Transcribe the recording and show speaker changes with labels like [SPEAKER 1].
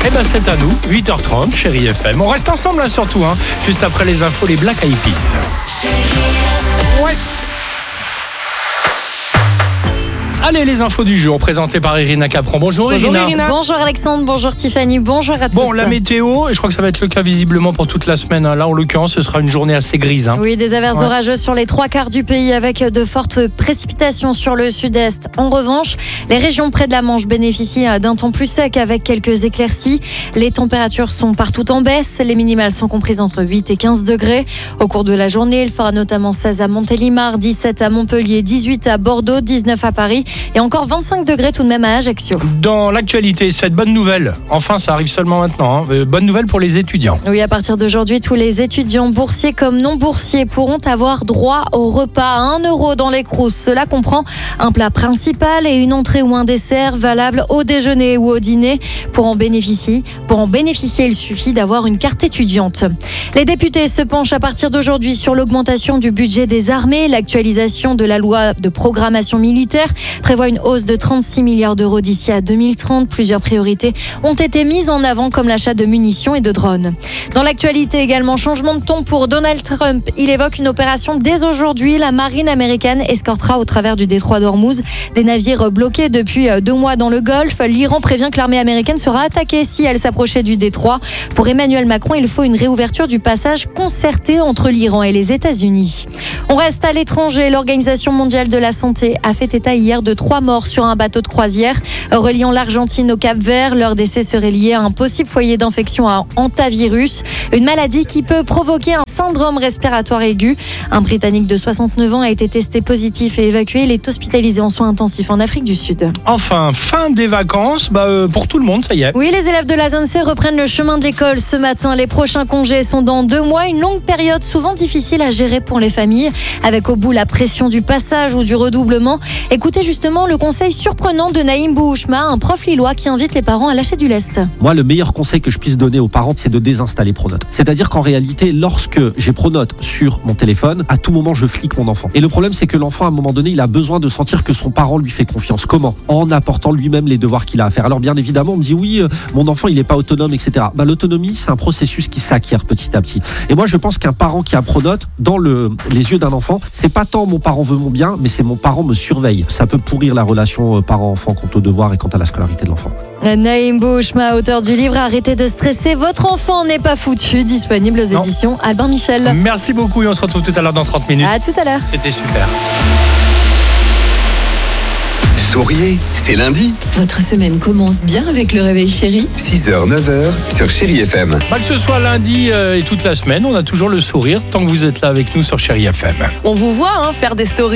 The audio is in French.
[SPEAKER 1] Eh ben c'est à nous, 8h30, Chérie FM. On reste ensemble là surtout, juste après les infos, les Black Eyed Peas. Ouais. Allez, les infos du jour, présentées par Irina Capron. Bonjour Irina.
[SPEAKER 2] Bonjour Alexandre, bonjour Tiffany, bonjour à tous.
[SPEAKER 1] Bon, la météo, et je crois que ça va être le cas visiblement pour toute la semaine. Là, en l'occurrence, ce sera une journée assez grise.
[SPEAKER 2] Oui, des averses orageuses sur les 3/4 du pays avec de fortes précipitations sur le sud-est. En revanche, les régions près de la Manche bénéficient d'un temps plus sec avec quelques éclaircies. Les températures sont partout en baisse. Les minimales sont comprises entre 8 et 15 degrés. Au cours de la journée, il fera notamment 16 à Montélimar, 17 à Montpellier, 18 à Bordeaux, 19 à Paris. Et encore 25 degrés tout de même à Ajaccio.
[SPEAKER 1] Dans l'actualité, cette bonne nouvelle, enfin ça arrive seulement maintenant, bonne nouvelle pour les étudiants.
[SPEAKER 2] Oui, à partir d'aujourd'hui, tous les étudiants boursiers comme non boursiers pourront avoir droit au repas à 1 € dans les Crous. Cela comprend un plat principal et une entrée ou un dessert valable au déjeuner ou au dîner. Pour en bénéficier, il suffit d'avoir une carte étudiante. Les députés se penchent à partir d'aujourd'hui sur l'augmentation du budget des armées. L'actualisation de la loi de programmation militaire prévoit une hausse de 36 milliards d'euros d'ici à 2030. Plusieurs priorités ont été mises en avant comme l'achat de munitions et de drones. Dans l'actualité également, changement de ton pour Donald Trump. Il évoque une opération dès aujourd'hui. La marine américaine escortera au travers du détroit d'Ormuz des navires bloqués depuis 2 mois dans le Golfe. L'Iran prévient que l'armée américaine sera attaquée si elle s'approchait du détroit. Pour Emmanuel Macron, il faut une réouverture du passage concerté entre l'Iran et les États-Unis. On reste à l'étranger. L'Organisation mondiale de la santé a fait état hier de 3 morts sur un bateau de croisière reliant l'Argentine au Cap-Vert. Leur décès serait lié à un possible foyer d'infection à hantavirus, une maladie qui peut provoquer un syndrome respiratoire aigu. Un Britannique de 69 ans a été testé positif et évacué. Il est hospitalisé en soins intensifs en Afrique du Sud.
[SPEAKER 1] Enfin, fin des vacances, pour tout le monde, ça y est.
[SPEAKER 2] Oui, les élèves de la zone C reprennent le chemin de l'école ce matin. Les prochains congés sont dans 2 mois, une longue période souvent difficile à gérer pour les familles, avec au bout la pression du passage ou du redoublement. Écoutez justement le conseil surprenant de Naïm Bouhouchma, un prof lillois qui invite les parents à lâcher du lest.
[SPEAKER 3] Moi, le meilleur conseil que je puisse donner aux parents, c'est de désinstaller Pronote. C'est-à-dire qu'en réalité, lorsque j'ai Pronote sur mon téléphone, à tout moment, je flique mon enfant. Et le problème, c'est que l'enfant, à un moment donné, il a besoin de sentir que son parent lui fait confiance. Comment ? En apportant lui-même les devoirs qu'il a à faire. Alors bien évidemment, on me dit oui, mon enfant, il n'est pas autonome, etc. L'autonomie, c'est un processus qui s'acquiert petit à petit. Et moi, je pense qu'un parent qui a Pronote, dans les yeux d'un enfant, c'est pas tant mon parent veut mon bien, mais c'est mon parent me surveille. Ça peut pourrir la relation parent-enfant quant aux devoirs et quant à la scolarité de l'enfant.
[SPEAKER 2] Naïm Bouhouchma, auteur du livre Arrêtez de stresser, votre enfant n'est pas foutu, disponible aux éditions Albin Michel.
[SPEAKER 1] Merci beaucoup et on se retrouve tout à l'heure dans 30 minutes.
[SPEAKER 2] À tout à l'heure.
[SPEAKER 1] C'était super.
[SPEAKER 4] Souriez, c'est lundi.
[SPEAKER 5] Votre semaine commence bien avec le réveil chéri.
[SPEAKER 4] 6h, 9h sur Chérie FM.
[SPEAKER 1] Que ce soit lundi et toute la semaine, on a toujours le sourire tant que vous êtes là avec nous sur Chérie FM.
[SPEAKER 6] On vous voit faire des stories.